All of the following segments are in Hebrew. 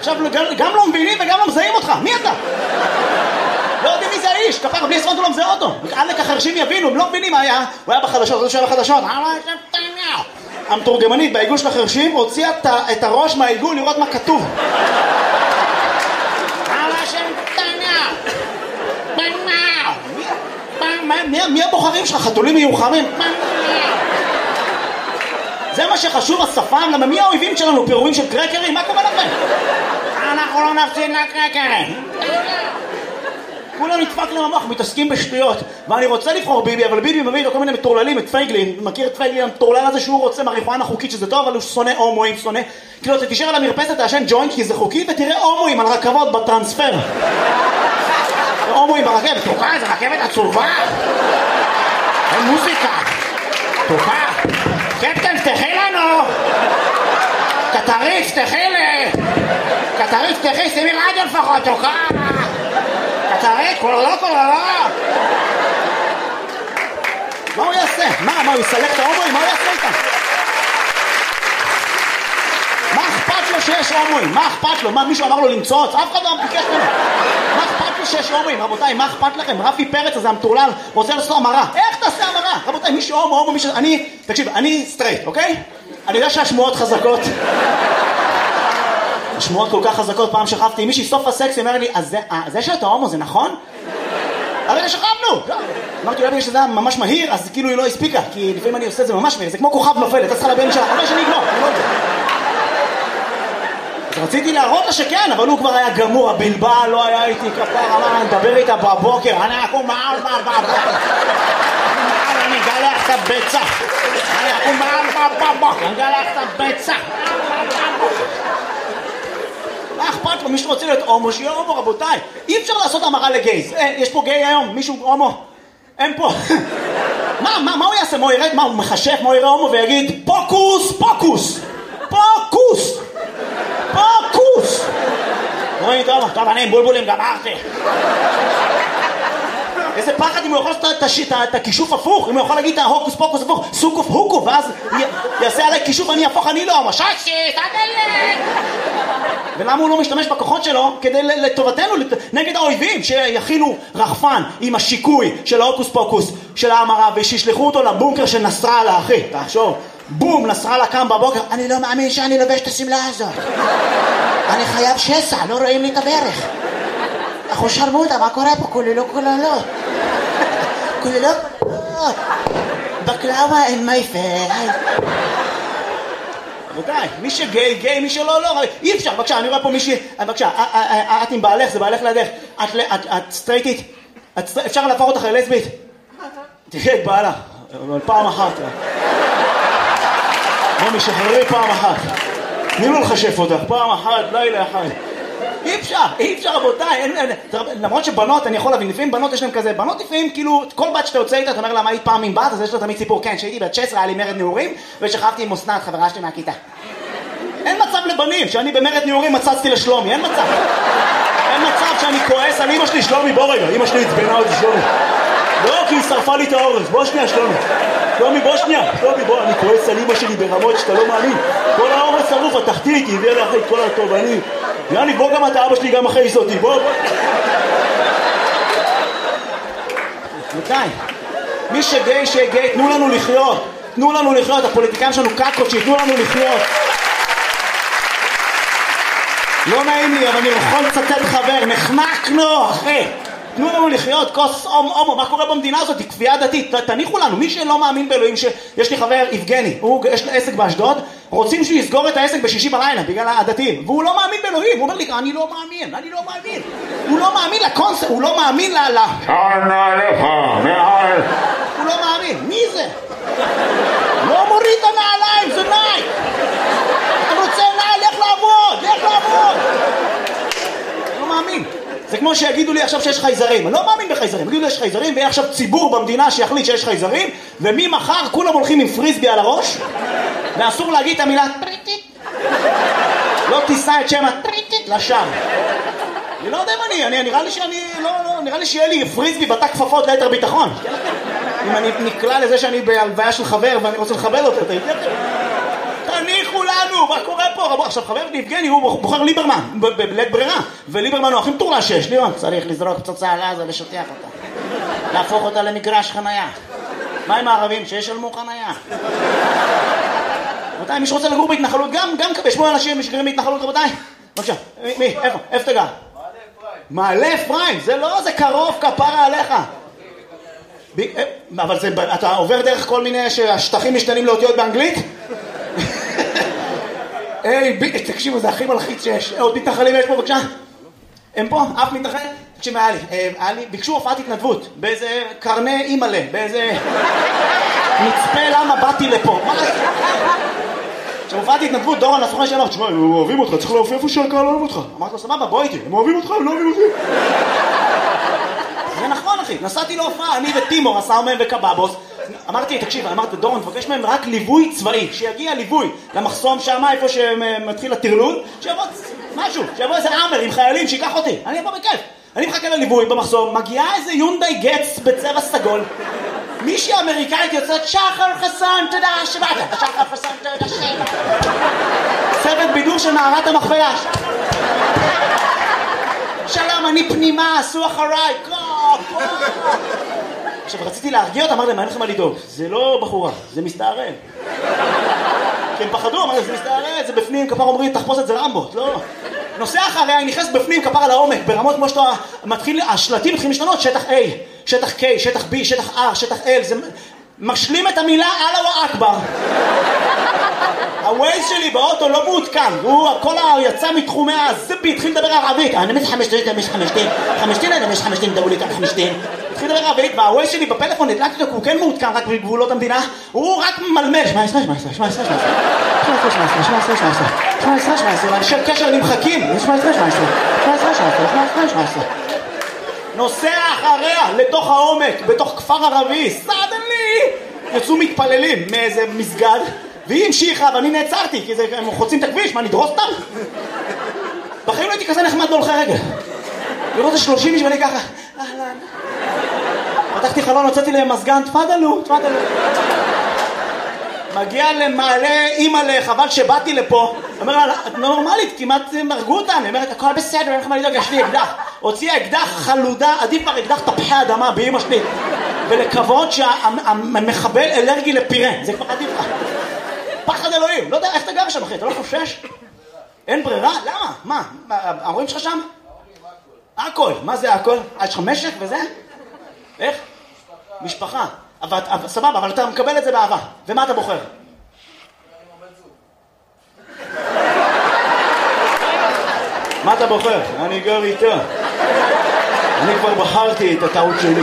עכשיו גם לא מבינים וגם לא מזהים אותך, מי אתה? לא יודעים מי זה האיש, כפר, בלי הספרנט הוא לא מזהה אותו. עד לכך חרשים יבינו, הם לא מבינים מה היה. הוא היה בחדשות, הוא שהיה בחדשות. המתורגמנית בעיגול של החרשים הוציאה את הראש מהעיגול לראות מה כתוב. מי הבוחרים שלך? חתולים מיוחמים? זה מה שחשוב, השפם, למה מי האויבים שלנו? פירורים של קרקרים? מה קורה לכם? אנחנו לא נפסיד לקרקרים. כולם נדפק לממוח, מתעסקים בשטויות. ואני רוצה לבחור ביבי, אבל ביבי מביא לו כל מיני מטורללים, את פייגלין. מכיר את פייגלין המטורלל הזה שהוא רוצה מריחואנה חוקית שזה טוב, אבל הוא שונא הומואים, שונא. כאילו, אתה תישאר על המרפסת, תעשן ג'וינט כי זה חוקי, ותראה הומואים על רכבות בטרנספר. הומואים ברכבת, תוקע, זה רכבת עצובה. אין מוזיקה. תוקע. קפטן, פתחי לנו. קטריץ, פתחי לי. קטריץ, פתחי, שימי רדיו לפחות, תוקע. קטריץ, כולו. מה הוא יעשה? מה הוא יסלק את ההומואים? מה הוא יעשה איתם? מה אכפת לו שיש הומואים? מה אכפת לו? מה, מישהו אמר לו למצוץ? אף אחד לא ביקש ממנו. מה אכפת לו שיש הומואים? רבותיי, מה אכפת לכם? רפי פרץ הזה המטורלל רוצה לעשות המרה. איך תעשה המרה? רבותיי, מי שהומו, מי ש... תקשיב, אני סטרייט, אוקיי? אני יודע שהשמועות חזקות. השמועות כל כך חזקות. פעם שכבתי עם מישהי סוף הסקס, היא אמרה לי, אז זה שאתה הומו זה נכון? הרי שכבנו! אמרתי, אולי בגלל שזה היה ממש מהיר, אז כאילו היא לא הספיקה, כי לפעמים אני עושה את זה ממש מהיר, זה כמו כוכב נופל, אתה צריכה להבין שלה, אבל שאני אגמור, אני לא יודע. אז רציתי להראות לה שכן, אבל הוא כבר היה גמור, הבלבל לא היה איתי כפר, אמר, נדבר איתה בבוקר, אני אקום מעל בבוקר. אני אגלח את הביצה. אני אקום מעל בבוקר, אני אגלח את הביצה. מה אכפת לו? מישהו רוצה להיות הומו, שיהיה הומו, רבותיי. אי אפשר לעשות המרה לגייז. יש פה גיי היום, מישהו הומו. אין פה. מה הוא יעשה? מה הוא ירד? מה הוא מחשף? מה הוא יראה הומו ויגיד פוקוס, פוקוס, פוקוס, פוקוס. רואים טוב, אני עם בולבולים גמרתי. איזה פחד אם הוא יכול לעשות את הכישוף הפוך, אם הוא יכול להגיד את ההוקוס פוקוס הפוך, סוקוף הוקו, ואז יעשה עליי כישוף, אני הפוך, אני לא, מששי, תדלת. ולמה הוא לא משתמש בכוחות שלו כדי לטובתנו, נגד האויבים, שיכינו רחפן עם השיקוי של ההוקוס פוקוס, של ההמרה, ושישלחו אותו לבונקר של נסראללה, אחי, תחשוב, בום, נסראללה קם בבוקר, אני לא מאמין שאני לובש את הסמלה הזאת. אני חייב שסע, לא רואים לי את הברך. אנחנו שרמוטה, מה קורה פה? כוללות. בקלאווה אין מייפל. רבותיי, מי שגיי, גיי, מי שלא, לא. אי אפשר, בבקשה, אני רואה פה מישהי, בבקשה, את עם בעלך, זה בעלך לידך. את סטרייטית, אפשר להפוך אותך ללסבית? תראה את בעלה, אבל פעם אחת. בוא משחררי פעם אחת. תני לו לחשף אותך, פעם אחת, לילה אחד. אי אפשר רבותיי, למרות שבנות, אני יכול להבין, לפעמים בנות יש להם כזה, בנות לפעמים כאילו, כל בת שאתה יוצא איתה, אתה אומר לה מה היית פעם עם בת, אז יש לו תמיד סיפור, כן, שהייתי בת 16, היה לי מרד נעורים, ושכבתי עם אסנת, חברה שלי מהכיתה. אין מצב לבנים, שאני במרד נעורים מצצתי לשלומי, אין מצב. אין מצב שאני כועס על אמא שלי, שלומי, בוא רגע, אמא שלי התבנה אותי שלומי. לא, כי היא שרפה לי את האורז, בוא שנייה שלומי. שלומי, בוא שנייה. שלומי, בוא, אני כועס על אמא שלי ברמות שאתה לא מאמין. כל האורז שרוף, התחתית, היא הביאה לי אחרי את כל הטוב, יאני, בוא גם אתה, אבא שלי גם אחרי זאתי, בוא. מתי? מי שגיי, שגיי, תנו לנו לחיות. תנו לנו לחיות, הפוליטיקאים שלנו קקות, שיתנו לנו לחיות. לא נעים לי, אבל אני יכול לצטט חבר, נחנקנו, אחי. תנו לנו לחיות, כוס הומו, מה קורה במדינה הזאת? היא כפייה דתית, תניחו לנו, מי שלא מאמין באלוהים, יש לי חבר, יבגני, יש לו עסק באשדוד, רוצים שהוא יסגור את העסק בשישי בלילה, בגלל הדתיים, והוא לא מאמין באלוהים, הוא אומר לי, אני לא מאמין, הוא לא מאמין לקונספט, הוא לא מאמין שנה לך, מעל. הוא לא מאמין, מי זה? לא מוריד את הנעליים, זה נייק. אתה רוצה נעל, לך לעבוד. לא מאמין. זה כמו שיגידו לי עכשיו שיש חייזרים, אני לא מאמין בחייזרים, יגידו לי יש חייזרים ויהיה עכשיו ציבור במדינה שיחליט שיש חייזרים, וממחר כולם הולכים עם פריסבי על הראש, ואסור להגיד את המילה טריטית, לא תישא את שם הטריטית לשם. אני לא יודע אם נראה לי שיהיה לי פריסבי בתא כפפות ליתר ביטחון. אם אני נקלע לזה שאני בהלוויה של חבר ואני רוצה לכבד אותו, תניחו לנו תגידו, מה קורה פה? עכשיו חבר יבגני הוא בוחר ליברמן בלית ברירה, וליברמן הוא הכי מטורלל שיש. ליברמן צריך לזרוק פצצה על עזה לשטח אותה, להפוך אותה למגרש חנייה. מה עם הערבים שישלמו חנייה? רבותיי, מי שרוצה לגור בהתנחלות, גם יש פה אנשים שגרים בהתנחלות, רבותיי. בבקשה, מי? איפה תגע? מעלה אפרים, זה לא, זה קרוב, כפרה עליך. אבל אתה עובר דרך כל מיני שהשטחים משתנים לאותיות באנגלית? תקשיבו, זה הכי מלחיץ שיש. עוד מתנחלים יש פה, בבקשה? הם פה? אף מתנחל? תקשיב, היה לי, ביקשו הופעת התנדבות, באיזה קרני אימאלה, באיזה מצפה למה באתי לפה. כשהופעת התנדבות, דורון הסוכן שאמר, תשמע, הם אוהבים אותך, צריך להופיע איפה שהקהל אוהב אותך. אמרתי לו, סבבה, בוא איתי, הם אוהבים אותך, הם לא אוהבים אותי. זה נכון, אחי, נסעתי להופעה, אני וטימור, הסאומן וקבאבוס. אמרתי, תקשיב, אמרתי, דורון, תבקש מהם רק ליווי צבאי, שיגיע ליווי למחסום שם, איפה שמתחיל הטרלול, שיבוא משהו, שיבוא איזה עמר עם חיילים, שיקח אותי, אני אבוא בכיף. אני מחכה לליווי במחסום, מגיעה איזה יונדאי גץ בצבע סגול, מישהי אמריקאית יוצאת, שחר חסון, תודה שבאת, שחר חסון, תודה שבאת. צוות בידור של מערת המכפלה. שלום, אני פנימה, עשו אחריי, עכשיו רציתי להרגיע אותה, אמרתי להם, אין לכם מה לדאוג, זה לא בחורה, זה מסתערל. כי הם פחדו, אמרתי, זה מסתערל, זה בפנים, כפר אומרים, תחפוש את זה רמבות, לא. נוסע אחריה, היא נכנסת בפנים, כפר על העומק, ברמות כמו שאתה מתחיל, השלטים מתחילים להשתנות, שטח A, שטח K, שטח B, שטח R, שטח L, זה משלים את המילה אללה אכבר. הווייז שלי באוטו לא מעודכן, הוא כל יצא מתחומי הזבי, התחיל לדבר ערבית, אני מש חמשתין, דאו לי כאן חמשתין. התחיל לדבר ערבית, והווייז שלי בפלאפון הדלקתי אותו, הוא כן מעודכן רק בגבולות המדינה, הוא רק מלמל, 17, קשר נמחקים, נוסע אחריה לתוך העומק, בתוך כפר ערבי, סדנלי, יצאו מתפללים מאיזה מסגד, והיא המשיכה ואני נעצרתי, כי הם חוצים את הכביש, מה נדרוס אותם? בחיים לא הייתי כזה נחמד בהולכי רגל. לראות את 30 איש ואני ככה, אהלן. פתחתי חלון, הוצאתי להם מזגן, תפדלו. מגיע למעלה אימא'לה, חבל שבאתי לפה. אומר לה, את נורמלית, כמעט הרגו אותם. היא אומרת, הכל בסדר, אין לך מה לדאוג, יש לי אקדח. הוציאה אקדח חלודה, עדיף כבר אקדח תפוחי אדמה באמא שלי. ולקוות שהמחבל אלרגי לפירה, זה כבר עדיף לך. פחד אלוהים, לא יודע איך אתה גר שם אחי, אתה לא חושש? אין ברירה? למה? מה? ההורים שלך שם? הכל, מה זה הכל? יש לך משק וזה? איך? משפחה. סבבה, אבל אתה מקבל את זה באהבה. ומה אתה בוחר? מה אתה בוחר? אני גר איתה. אני כבר בחרתי את הטעות שלי.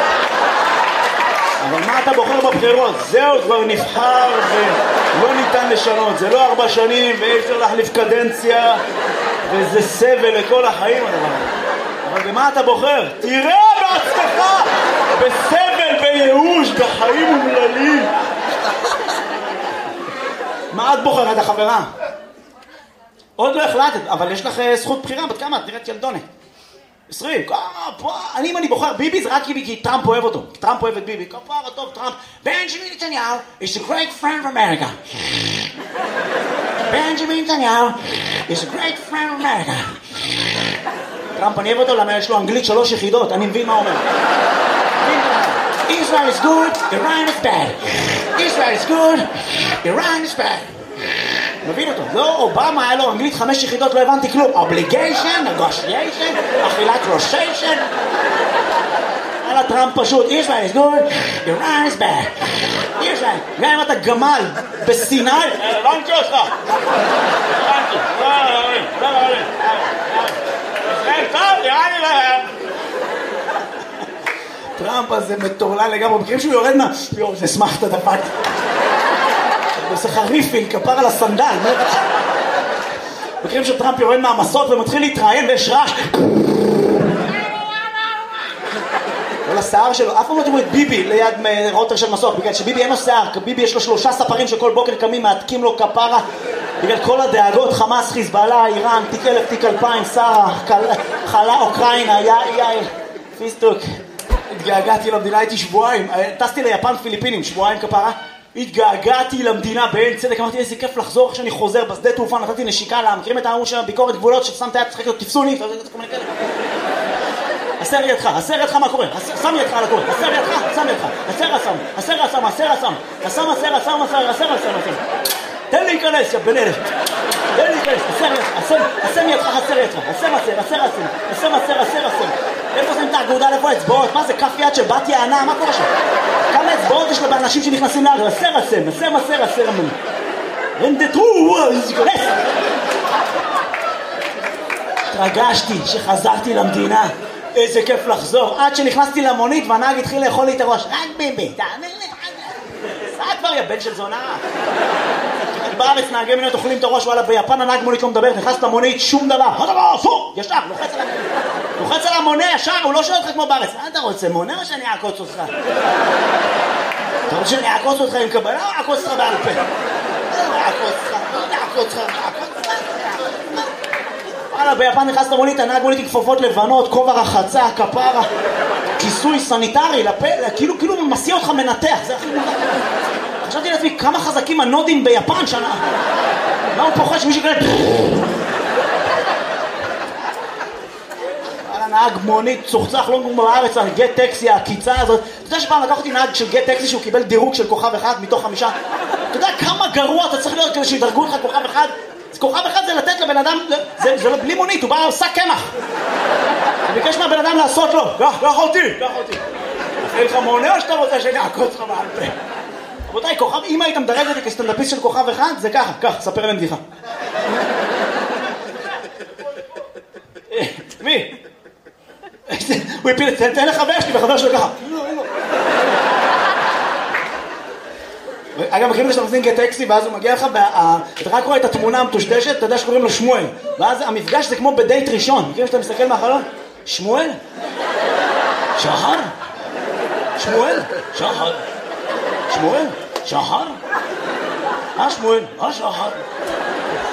אבל מה אתה בוחר בבחירות? זהו, כבר נבחר ולא ניתן לשנות. זה לא 4 שנים ואי אפשר להחליף קדנציה וזה סבל לכל החיים הדבר. אבל במה אתה בוחר? תראה בעצמך! בסבל, בייאוש, בחיים אומללים. מה את בוחרת, החברה? עוד לא החלטת, אבל יש לך זכות בחירה. בת כמה? את נראית ילדונת. 20. אם אני בוחר ביבי זה רק כי טראמפ אוהב אותו. טראמפ אוהב את ביבי. כפרה טוב טראמp. בנג'מין נתניהו is a great friend of America. בנג'מין נתניהו is a great friend of America. טראמפ אני אוהב אותו למה יש לו אנגלית 3 יחידות. אני מבין מה הוא אומר. Israel is good, Iran is bad. Israel is good, Iran is bad. מבין אותו, לא, אובמה היה לו אנגלית 5 יחידות, לא הבנתי כלום. Obligation, negotiation, אכילת רושיישן. על הטראמפ פשוט, Israel is good, Iran is bad. Israel, גם אם אתה גמל בסיני, הבנתי אותך. הבנתי, לא, ישראל טוב, איראן היא להם. טראמפ הזה מטורלל לגמרי, מכירים שהוא יורד מה? יור, זה שמח את הדפת. עושה לך ריפינג, כפר על הסנדל. מכירים שטראמפ יורד מהמסוק ומתחיל להתראיין ויש רעש. כל השיער שלו, אף פעם לא תראו את ביבי ליד רוטר של מסוק, בגלל שביבי אין לו שיער, ביבי יש לו 3 ספרים שכל בוקר קמים, מעתקים לו כפרה, בגלל כל הדאגות, חמאס, חיזבאללה, איראן, תיק 1000, תיק 2000, שרה, חלה, אוקראינה, יאיר, פיסטוק. התגעגעתי למדינה, הייתי שבועיים, טסתי ליפן פיליפינים, שבועיים כפרה, התגעגעתי למדינה בעין צדק, אמרתי איזה כיף לחזור, כשאני חוזר בשדה תעופה, נתתי נשיקה לה, מכירים את העמוד של ביקורת גבולות, ששם את היד, צחק לו, תפסוני, הסר ידך, מה קורה? שם ידך על הקורא, הסר ידך, שם ידך, הסר, תן לי להיכנס, יא בן אלף, תן לי להיכנס, הסם ידך, הסר, איפה שמים את האגודה, איפה האצבעות? מה זה, כף יד של בת יענה? מה קורה שם? כמה אצבעות יש לאנשים שנכנסים לאגר? הסר, רנדטרו, כנס! התרגשתי שחזרתי למדינה, איזה כיף לחזור, עד שנכנסתי למונית והנהג התחיל לאכול לי את הראש. רק ביבי, תאמין לי, סע כבר יא בן של זונה. בארץ נהגי מוניות אוכלים את הראש, וואלה, ביפן הנהג מונית לא מדבר, נכנס למונית, שום דבר, ישר, לוחץ על המונה ישר, הוא לא שואל אותך כמו בארץ. מה אתה רוצה, מונה או שאני אעקוץ אותך? אתה רוצה שאני אעקוץ אותך עם קבלה או אעקוץ אותך בעל פה? אעקוץ אותך. וואלה, ביפן נכנס למונית, הנהג מונית עם כפפות לבנות, כובע רחצה, כפרה, כיסוי סניטרי, לפה, כאילו מסיע אותך מנתח, זה הכי מוזר. חשבתי לעצמי, כמה חזקים הנודים ביפן שנה. מה הוא פוחד שמישהו כזה... נהג מונית צוחצח לא בארץ על גט טקסי, הקיצה הזאת. אתה יודע שפעם לקח אותי נהג של גט טקסי שהוא קיבל דירוג של כוכב אחד מתוך 5. אתה יודע כמה גרוע אתה צריך להיות כדי שידרגו לך כוכב אחד? כוכב אחד זה לתת לבן אדם, זה לא בלי מונית, הוא בא עושה קמח. הוא ביקש מהבן אדם לעשות לו, קח אותי. אין לך מונה או שאתה רוצה שאני אעקוץ לך בעל פה? רבותיי, כוכב, אם היית מדרג אותי כסטנדאפיסט של כוכב אחד, זה ככה, ספר להם בדיחה. מי? הוא הפיל, תן לחבר שלי, וחבר שלו ככה. אגב, מכירים שאתה מזמין גט טקסי, ואז הוא מגיע לך, אתה רק רואה את התמונה המטושטשת, אתה יודע שקוראים לו שמואל. ואז המפגש זה כמו בדייט ראשון. מכירים שאתה מסתכל מהחלון? שמואל? שחר? שמואל? שחר? שמואל? שחר? שמואל? שחר?